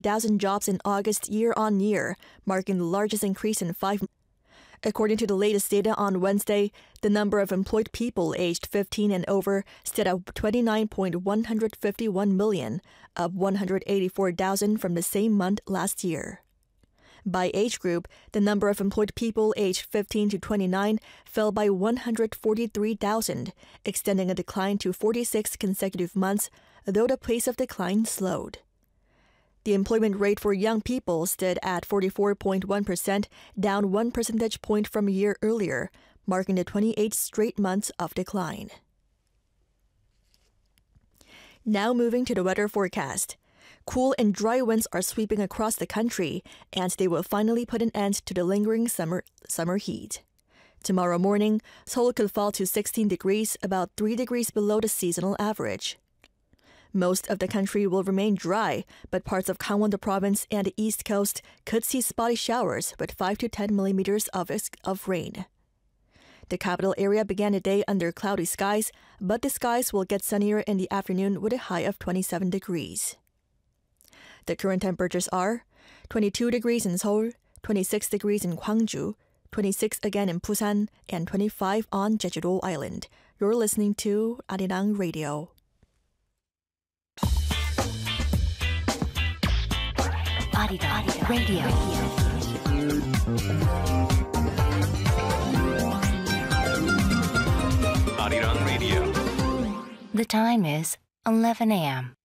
1,000 jobs in August year-on-year, marking the largest increase in 5 months. According to the latest data on Wednesday, the number of employed people aged 15 and over stood at 29.151 million, up 184,000 from the same month last year. By age group, the number of employed people aged 15 to 29 fell by 143,000, extending a decline to 46 consecutive months, though the pace of decline slowed. The employment rate for young people stood at 44.1%, down 1 percentage point from a year earlier, marking the 28th straight months of decline. Now moving to the weather forecast. Cool and dry winds are sweeping across the country, and they will finally put an end to the lingering summer heat. Tomorrow morning, Seoul could fall to 16 degrees, about 3 degrees below the seasonal average. Most of the country will remain dry, but parts of Gangwon-do province and the east coast could see spotty showers with 5 to 10 millimeters of rain. The capital area began the day under cloudy skies, but the skies will get sunnier in the afternoon with a high of 27 degrees. The current temperatures are 22 degrees in Seoul, 26 degrees in Gwangju, 26 again in Busan, and 25 on Jeju-do Island. You're listening to Arirang Radio. Arirang Radio. Arirang Radio. The time is 11 a.m.